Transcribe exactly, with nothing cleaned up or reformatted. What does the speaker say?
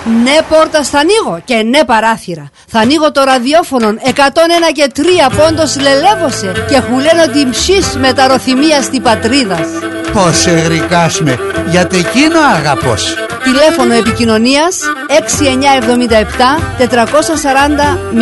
Ναι πόρτα θα ανοίγω και ναι παράθυρα. Θα ανοίγω το ραδιόφωνο εκατόν ένα και τρία πόντος λελεύωσε και χουλένω την ψής μεταροθυμία στη πατρίδας. Πώς εγρικάσμε, γιατί εκείνο αγαπώς. Τηλέφωνο επικοινωνίας έξι εννιά εβδομήντα επτά τετρακόσια σαράντα